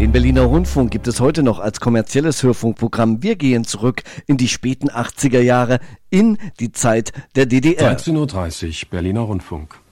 Den Berliner Rundfunk gibt es heute noch als kommerzielles Hörfunkprogramm. Wir gehen zurück in die späten 80er Jahre, in die Zeit der DDR. 13:30 Uhr, Berliner Rundfunk.